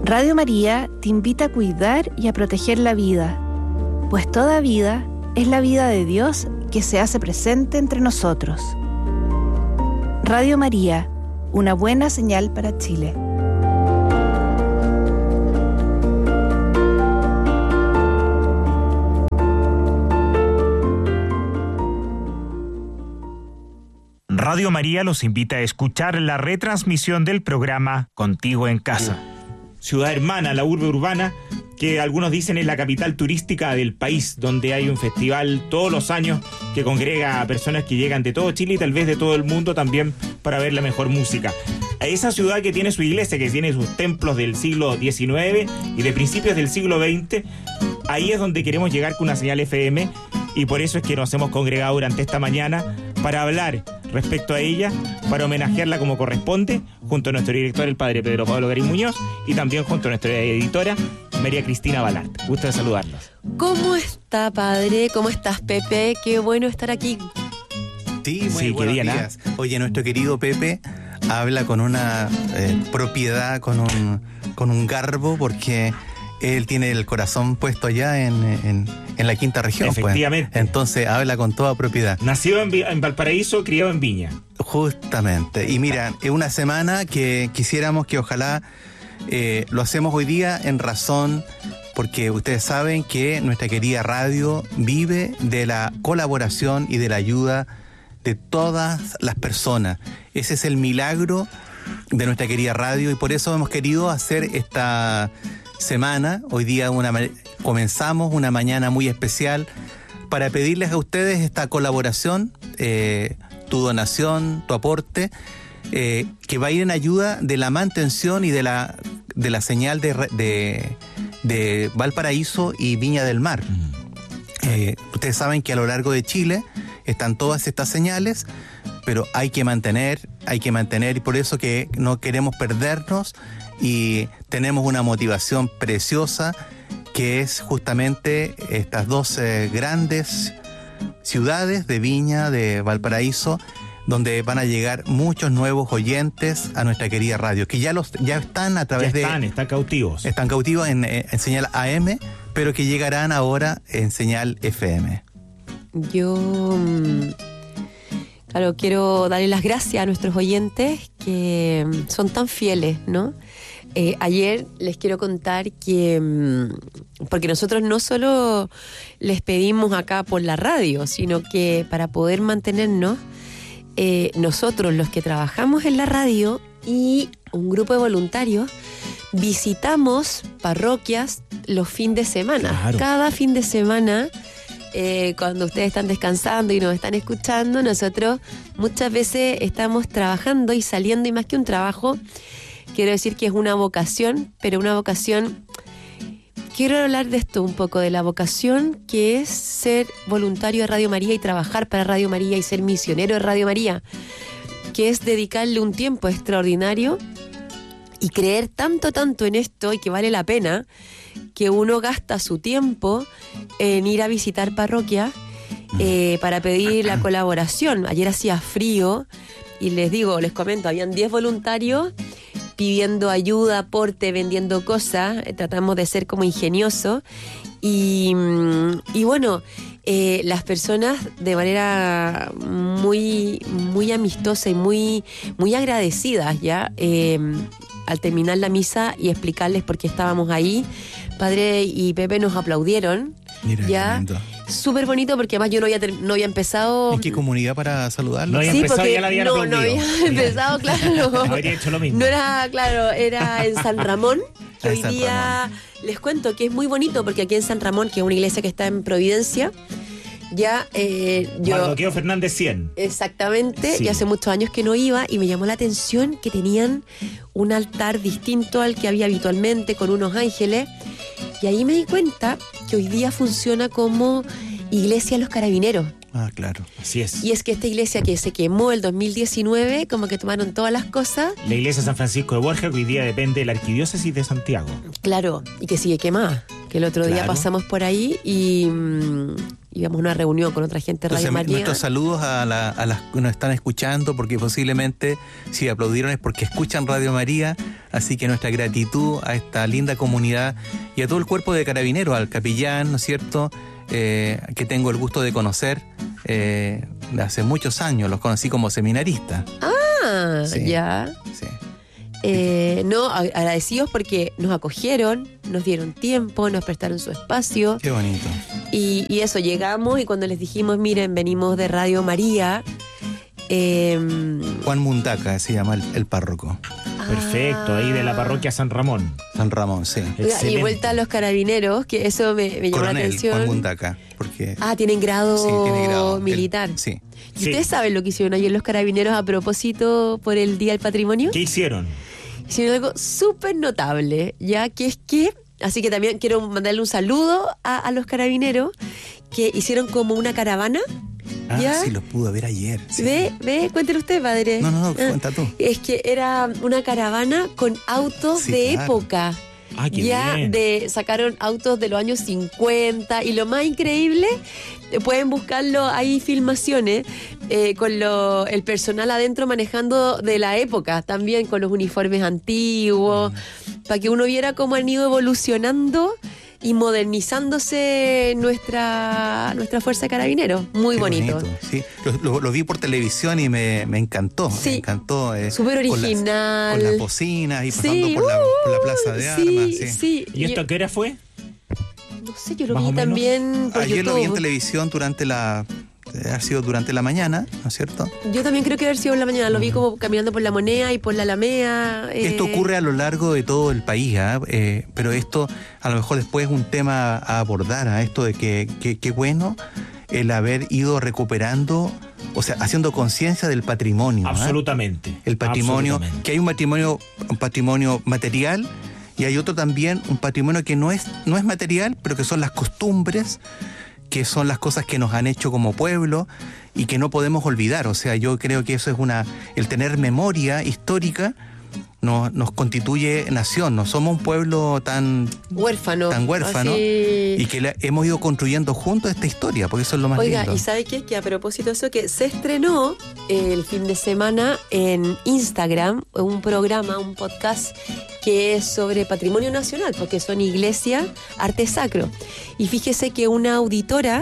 Radio María te invita a cuidar y a proteger la vida, pues toda vida es la vida de Dios que se hace presente entre nosotros. Radio María, una buena señal para Chile. Radio María los invita a escuchar la retransmisión del programa Contigo en Casa. Ciudad hermana, la urbe urbana, que algunos dicen es la capital turística del país, donde hay un festival todos los años que congrega a personas que llegan de todo Chile y tal vez de todo el mundo también para ver la mejor música. A esa ciudad que tiene su iglesia, que tiene sus templos del siglo XIX y de principios del siglo XX, ahí es donde queremos llegar con una señal FM, y por eso es que nos hemos congregado durante esta mañana para hablar respecto a ella, para homenajearla como corresponde, junto a nuestro director, el padre Pedro Pablo Garín Muñoz, y también junto a nuestra editora, María Cristina Balart. Gusto de saludarlos. ¿Cómo está, padre? ¿Cómo estás, Pepe? Qué bueno estar aquí. Sí, muy buenos días. Oye, nuestro querido Pepe habla con una propiedad, con un garbo, porque él tiene el corazón puesto allá en la quinta región. Efectivamente. Pues. Entonces habla con toda propiedad. Nacido en Valparaíso, criado en Viña. Justamente. Y mira, es una semana que quisiéramos que ojalá lo hacemos hoy día en razón, porque ustedes saben que nuestra querida radio vive de la colaboración y de la ayuda de todas las personas. Ese es el milagro de nuestra querida radio, y por eso hemos querido hacer esta semana, hoy día comenzamos una mañana muy especial para pedirles a ustedes esta colaboración, tu donación, tu aporte, que va a ir en ayuda de la mantención y de la señal de Valparaíso y Viña del Mar. Ustedes saben que a lo largo de Chile están todas estas señales, pero hay que mantener, y por eso que no queremos perdernos, y tenemos una motivación preciosa que es justamente estas dos grandes ciudades de Viña, de Valparaíso, donde van a llegar muchos nuevos oyentes a nuestra querida radio, que ya están a través están cautivos. Están cautivos en señal AM, pero que llegarán ahora en señal FM. Yo, claro, quiero darle las gracias a nuestros oyentes que son tan fieles, ¿no? Ayer les quiero contar que, porque nosotros no solo les pedimos acá por la radio, sino que para poder mantenernos, nosotros los que trabajamos en la radio y un grupo de voluntarios visitamos parroquias los fines de semana. Claro. Cada fin de semana, cuando ustedes están descansando y nos están escuchando, nosotros muchas veces estamos trabajando y saliendo, y más que un trabajo, quiero decir que es una vocación, pero una vocación. Quiero hablar de esto un poco, de la vocación que es ser voluntario de Radio María y trabajar para Radio María y ser misionero de Radio María, que es dedicarle un tiempo extraordinario y creer tanto en esto, y que vale la pena, que uno gasta su tiempo en ir a visitar parroquias para pedir la colaboración. Ayer hacía frío y les comento, habían 10 voluntarios pidiendo ayuda, aporte, vendiendo cosas. Tratamos de ser como ingeniosos y bueno, las personas de manera muy, muy amistosa y muy, muy agradecidas ya, al terminar la misa y explicarles por qué estábamos ahí, Padre y Pepe nos aplaudieron. Mira, ya, súper bonito, porque además yo no había empezado. ¿En qué comunidad para saludarlos? No había empezado, ya la habían aplaudido. No había empezado, claro. Habría hecho lo mismo. No era, claro, era en San Ramón, que hoy San día Ramón. Les cuento que es muy bonito, porque aquí en San Ramón, que es una iglesia que está en Providencia, ya yo... Mardoqueo Fernández 100. Exactamente, Sí. y hace muchos años que no iba, y me llamó la atención que tenían un altar distinto al que había habitualmente, con unos ángeles, y ahí me di cuenta que hoy día funciona como iglesia de los carabineros. Ah, claro. Así es. Y es que esta iglesia que se quemó el 2019, como que tomaron todas las cosas, La iglesia San Francisco de Borja, que hoy día depende de la arquidiócesis de Santiago. claro, y que sigue quemada. que el otro día Claro. pasamos por ahí y íbamos a una reunión con otra gente de Radio Entonces, María. nuestros saludos a las que nos están escuchando, porque posiblemente si aplaudieron es porque escuchan Radio María, así que nuestra gratitud a esta linda comunidad y a todo el cuerpo de carabineros, al capellán, ¿no es cierto?, que tengo el gusto de conocer de hace muchos años, los conocí como seminaristas. Ah, Sí. ya. Sí. No, agradecidos porque nos acogieron, nos dieron tiempo, nos prestaron su espacio. Qué bonito. Y eso, llegamos y cuando les dijimos, miren, venimos de Radio María. Juan Mundaca se llama el párroco. Perfecto, ahí de la parroquia San Ramón. San Ramón, sí. Y Excelente. vuelta a los carabineros, que eso me llamó la Coronel atención. Juan Mundaca, porque Tienen grado, sí, tiene grado militar. Sí. ¿Y Sí. ustedes saben lo que hicieron ayer los carabineros a propósito por el Día del Patrimonio? ¿Qué hicieron? Hicieron algo súper notable, ya que es que, así que también quiero mandarle un saludo a los carabineros que hicieron como una caravana. ¿Ya? Sí, los pude ver ayer. Sí. Ve, cuéntelo usted, padre. No, cuenta tú. Es que era una caravana con autos Sí, de claro. época. Ah, qué bien. Sacaron autos de los años 50 y lo más increíble, pueden buscarlo, hay filmaciones con el personal adentro manejando de la época, también con los uniformes antiguos, para que uno viera cómo han ido evolucionando y modernizándose nuestra fuerza de carabineros. Muy Qué bonito. Sí, lo vi por televisión y me encantó. Sí. Me encantó. Súper con original. las bocinas y pasando Sí, por la plaza de armas. Sí. sí. ¿Y esto a qué hora fue? No sé, yo lo Más vi o menos. también por Ayer lo vi en YouTube. televisión ha sido durante la mañana, ¿no es cierto? Yo también creo que haber sido en la mañana. Lo vi como caminando por la Moneda y por la Alameda. Esto ocurre a lo largo de todo el país, pero esto a lo mejor después es un tema a abordar, esto de que qué bueno el haber ido recuperando, o sea, haciendo conciencia del patrimonio. Absolutamente. El patrimonio, Absolutamente. que hay un patrimonio material y hay otro también, un patrimonio que no es material, pero que son las costumbres, que son las cosas que nos han hecho como pueblo y que no podemos olvidar. O sea, yo creo que eso es el tener memoria histórica nos constituye nación. No somos un pueblo tan huérfano. y que hemos ido construyendo juntos esta historia, porque eso es lo más Oiga, lindo. ¿y sabe qué? Que a propósito de eso, que se estrenó el fin de semana en Instagram un programa, un podcast que es sobre patrimonio nacional, porque son iglesia, arte sacro. Y fíjese que una auditora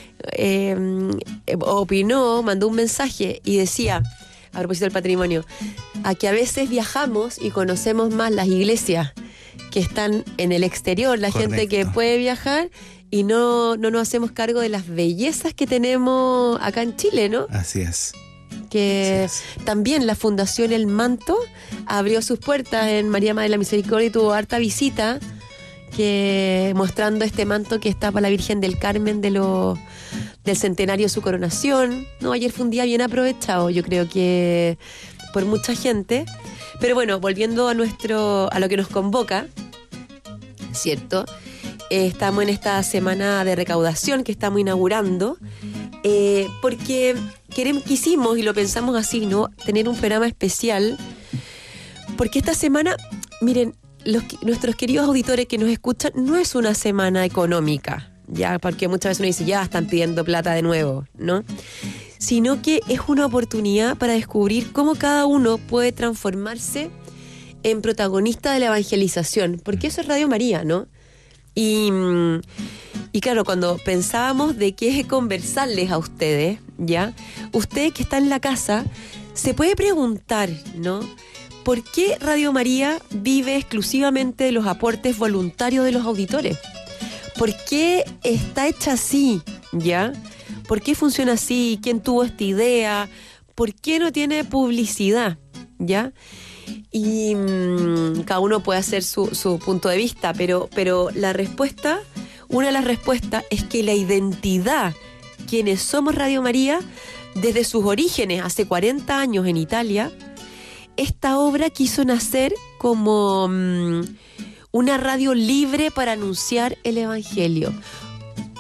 opinó, mandó un mensaje y decía, a propósito del patrimonio, a que a veces viajamos y conocemos más las iglesias que están en el exterior, la Correcto. gente que puede viajar y no nos hacemos cargo de las bellezas que tenemos acá en Chile, ¿no? Así es. Que Así también la Fundación El Manto abrió sus puertas en María Madre de la Misericordia y tuvo harta visita, que mostrando este manto que está para la Virgen del Carmen del centenario de su coronación. No, ayer fue un día bien aprovechado, yo creo que por mucha gente. Pero bueno, volviendo a lo que nos convoca, ¿cierto? Estamos en esta semana de recaudación que estamos inaugurando, porque quisimos, y lo pensamos así, ¿no?, tener un programa especial, porque esta semana, miren, nuestros queridos auditores que nos escuchan, no es una semana económica, ya, porque muchas veces uno dice, ya están pidiendo plata de nuevo, ¿no? Sino que es una oportunidad para descubrir cómo cada uno puede transformarse en protagonista de la evangelización, porque eso es Radio María, ¿no? Y claro, cuando pensábamos de qué conversarles a ustedes, ¿ya? Usted que está en la casa se puede preguntar, ¿no?, ¿por qué Radio María vive exclusivamente de los aportes voluntarios de los auditores? ¿Por qué está hecha así, ya? ¿Por qué funciona así? ¿Quién tuvo esta idea? ¿Por qué no tiene publicidad, ya? Y cada uno puede hacer su punto de vista, pero la respuesta, una de las respuestas es que la identidad, quienes somos Radio María, desde sus orígenes, hace 40 años en Italia, esta obra quiso nacer como una radio libre para anunciar el Evangelio.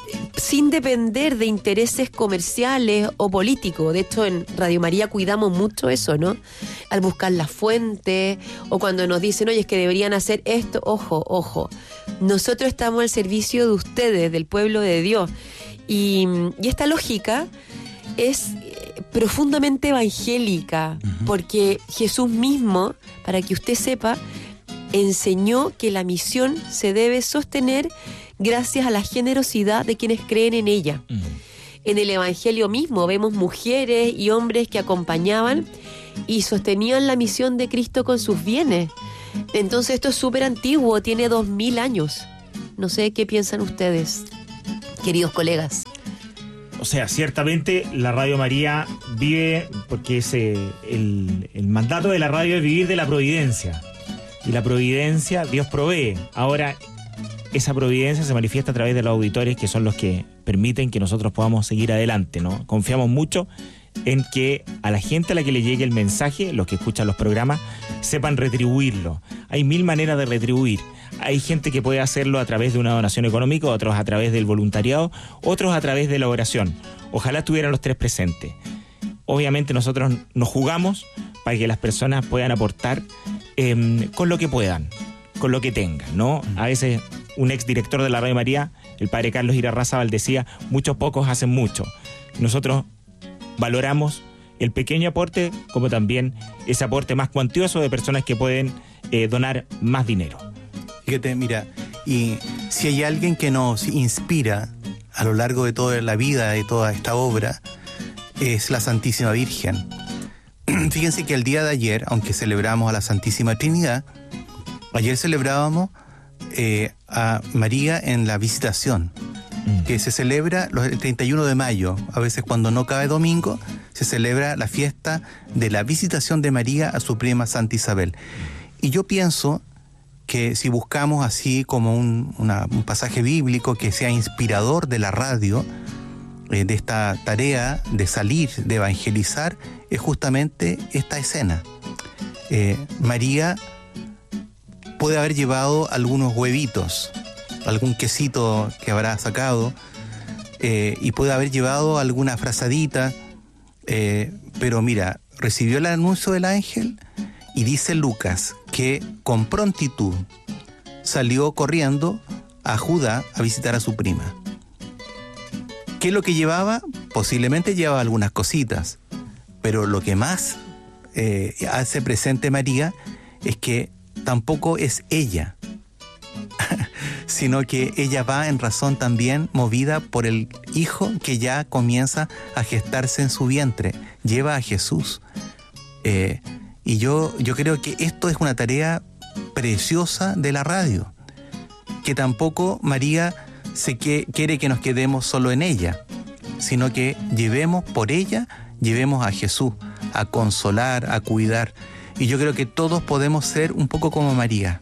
sin depender de intereses comerciales o políticos. De hecho, en Radio María cuidamos mucho eso, ¿no? Al buscar la fuente, o cuando nos dicen, oye, es que deberían hacer esto, ojo. Nosotros estamos al servicio de ustedes, del pueblo de Dios. Y esta lógica es profundamente evangélica, porque Jesús mismo, para que usted sepa, enseñó que la misión se debe sostener gracias a la generosidad de quienes creen en ella. En el Evangelio mismo vemos mujeres y hombres que acompañaban y sostenían la misión de Cristo con sus bienes. Entonces esto es súper antiguo, tiene 2000 años. No sé qué piensan ustedes, queridos colegas. O sea, ciertamente la Radio María vive, porque es el mandato de la radio es vivir de la providencia. Y la providencia, Dios provee. Ahora, esa providencia se manifiesta a través de los auditores, que son los que permiten que nosotros podamos seguir adelante, ¿no? Confiamos mucho en que a la gente a la que le llegue el mensaje, los que escuchan los programas, sepan retribuirlo. Hay 1000 maneras de retribuir. Hay gente que puede hacerlo a través de una donación económica, otros a través del voluntariado, otros a través de la oración. Ojalá estuvieran los tres presentes. Obviamente nosotros nos jugamos para que las personas puedan aportar con lo que puedan, con lo que tengan, ¿no? A veces un exdirector de la Radio María, el padre Carlos Irarrázaval, decía, muchos pocos hacen mucho. Nosotros valoramos el pequeño aporte como también ese aporte más cuantioso de personas que pueden donar más dinero. Fíjate, mira, y si hay alguien que nos inspira a lo largo de toda la vida, de toda esta obra, es la Santísima Virgen. Fíjense que el día de ayer, aunque celebramos a la Santísima Trinidad, ayer celebrábamos a María en la Visitación, que se celebra el 31 de mayo. A veces cuando no cae domingo, se celebra la fiesta de la Visitación de María a su prima Santa Isabel. Y yo pienso que si buscamos así como un pasaje bíblico que sea inspirador de la radio, de esta tarea de salir, de evangelizar, es justamente esta escena. María puede haber llevado algunos huevitos, algún quesito que habrá sacado, y puede haber llevado alguna frazadita, pero mira, recibió el anuncio del ángel y dice Lucas que con prontitud salió corriendo a Judá a visitar a su prima. ¿Qué es lo que llevaba? Posiblemente llevaba algunas cositas, pero lo que más hace presente María es que tampoco es ella, sino que ella va en razón también movida por el hijo que ya comienza a gestarse en su vientre, lleva a Jesús. Y yo creo que esto es una tarea preciosa de la radio, que tampoco María quiere que nos quedemos solo en ella, sino que llevemos por ella, llevemos a Jesús, a consolar, a cuidar. Y yo creo que todos podemos ser un poco como María,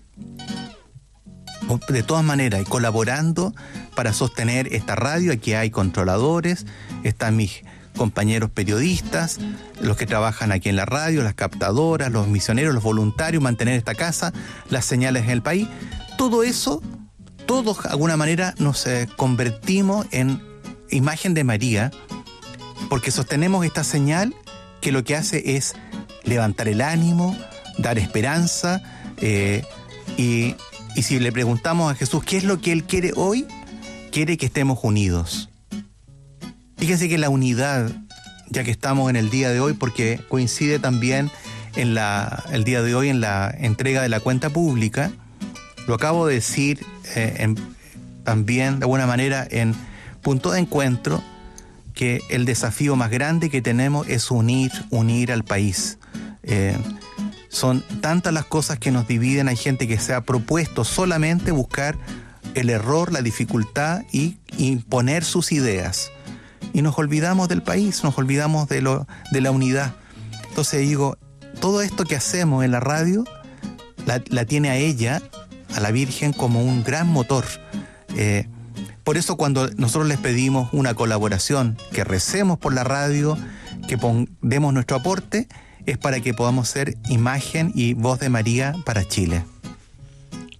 de todas maneras, y colaborando para sostener esta radio. Aquí hay controladores, están mis compañeros periodistas, los que trabajan aquí en la radio, las captadoras, los misioneros, los voluntarios, mantener esta casa, las señales en el país. Todo eso, todos de alguna manera nos convertimos en imagen de María, porque sostenemos esta señal que lo que hace es levantar el ánimo, dar esperanza, y si le preguntamos a Jesús qué es lo que Él quiere hoy, quiere que estemos unidos. Fíjense que la unidad, ya que estamos en el día de hoy, porque coincide también en el día de hoy en la entrega de la cuenta pública, lo acabo de decir también de alguna manera en punto de encuentro, que el desafío más grande que tenemos es unir al país. Son tantas las cosas que nos dividen. Hay gente que se ha propuesto solamente buscar el error, la dificultad y imponer sus ideas. Y nos olvidamos del país, nos olvidamos de la unidad. Entonces digo, todo esto que hacemos en la radio la tiene a ella, a la Virgen, como un gran motor. Por eso cuando nosotros les pedimos una colaboración, que recemos por la radio, que demos nuestro aporte, es para que podamos ser imagen y voz de María para Chile.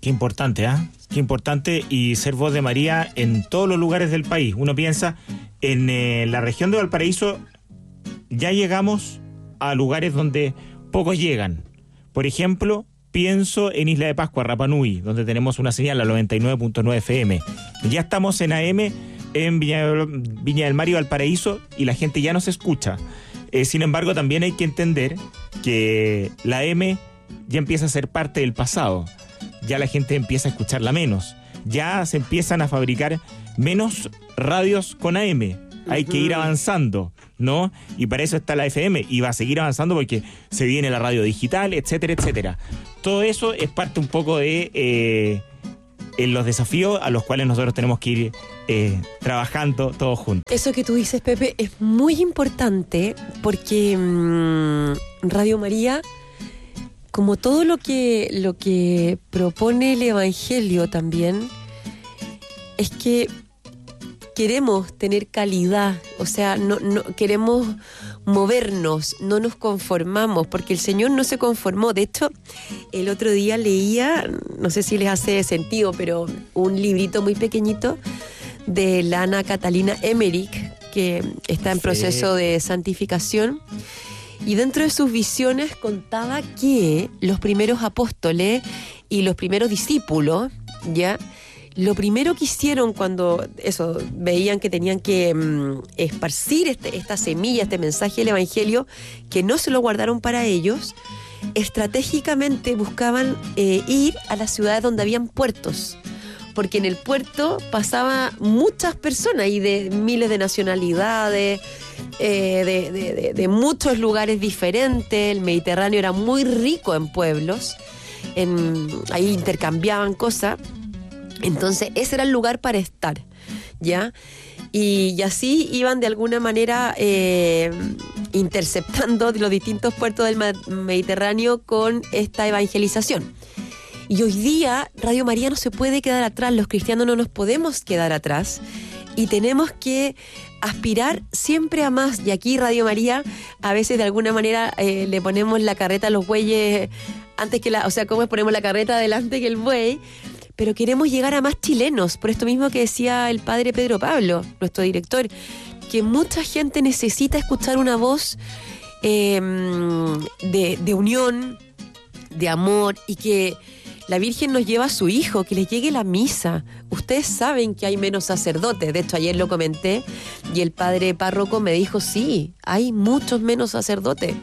Qué importante, ¿ah? Qué importante, y ser voz de María en todos los lugares del país. Uno piensa en la región de Valparaíso, ya llegamos a lugares donde pocos llegan. Por ejemplo, pienso en Isla de Pascua, Rapa Nui, donde tenemos una señal a 99.9 FM. Ya estamos en AM en Viña del Mar y Valparaíso, y la gente ya nos escucha. Sin embargo, también hay que entender que la AM ya empieza a ser parte del pasado. Ya la gente empieza a escucharla menos. Ya se empiezan a fabricar menos radios con AM. Hay que ir avanzando, ¿no? Y para eso está la FM, y va a seguir avanzando porque se viene la radio digital, etcétera, etcétera. Todo eso es parte un poco de los desafíos a los cuales nosotros tenemos que ir trabajando todos juntos. Eso que tú dices, Pepe, es muy importante porque Radio María, como todo lo que propone el Evangelio también, es que queremos tener calidad, o sea, no queremos movernos, no nos conformamos, porque el Señor no se conformó. De hecho, el otro día leía, no sé si les hace sentido, pero un librito muy pequeñito de la Ana Catalina Emmerich, que está en proceso de santificación, y dentro de sus visiones contaba que los primeros apóstoles y los primeros discípulos, ¿ya?, lo primero que hicieron cuando veían que tenían que esparcir esta semilla, este mensaje del Evangelio, que no se lo guardaron para ellos, estratégicamente buscaban ir a las ciudades donde habían puertos, porque en el puerto pasaban muchas personas y de miles de nacionalidades, de muchos lugares diferentes. El Mediterráneo era muy rico en pueblos, ahí intercambiaban cosas. Entonces ese era el lugar para estar, ¿ya? Y así iban de alguna manera interceptando los distintos puertos del Mediterráneo con esta evangelización. Y hoy día Radio María no se puede quedar atrás, los cristianos no nos podemos quedar atrás, y tenemos que aspirar siempre a más. Y aquí Radio María a veces de alguna manera le ponemos la carreta a los bueyes antes que ¿cómo ponemos la carreta adelante que el buey? Pero queremos llegar a más chilenos, por esto mismo que decía el padre Pedro Pablo, nuestro director, que mucha gente necesita escuchar una voz de unión, de amor, y que la Virgen nos lleva a su hijo, que les llegue la misa. Ustedes saben que hay menos sacerdotes, de hecho ayer lo comenté, y el padre párroco me dijo, sí, hay muchos menos sacerdotes.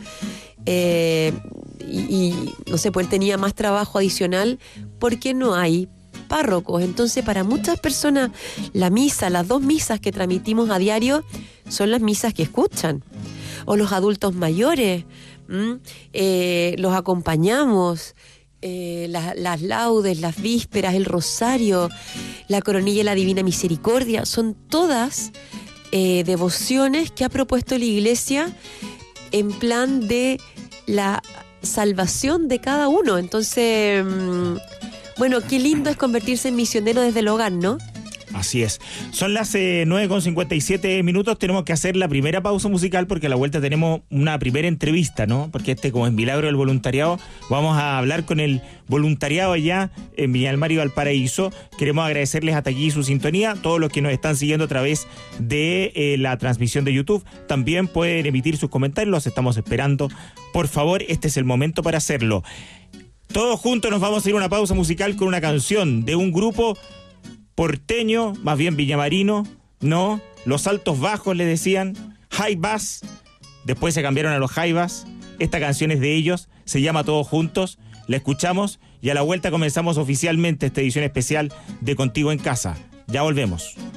Y no sé, pues él tenía más trabajo adicional porque no hay párrocos. Entonces, para muchas personas, la misa, las 2 misas que transmitimos a diario son las misas que escuchan. O los adultos mayores, los acompañamos, las laudes, las vísperas, el rosario, la coronilla y la Divina Misericordia, son todas devociones que ha propuesto la Iglesia en plan de la salvación de cada uno. Entonces, bueno, qué lindo es convertirse en misionero desde el hogar, ¿no? Así es. Son las 9:57. Tenemos que hacer la primera pausa musical porque a la vuelta tenemos una primera entrevista, ¿no? Porque como es Milagro del Voluntariado, vamos a hablar con el voluntariado allá en Viña del Mar y Valparaíso. Queremos agradecerles hasta aquí su sintonía. Todos los que nos están siguiendo a través de la transmisión de YouTube también pueden emitir sus comentarios. Los estamos esperando. Por favor, este es el momento para hacerlo. Todos juntos nos vamos a ir a una pausa musical con una canción de un grupo porteño, más bien villamarino, ¿no? Los Altos Bajos le decían, Jaivas, después se cambiaron a los Jaivas. Esta canción es de ellos, se llama Todos Juntos, la escuchamos y a la vuelta comenzamos oficialmente esta edición especial de Contigo en Casa. Ya volvemos.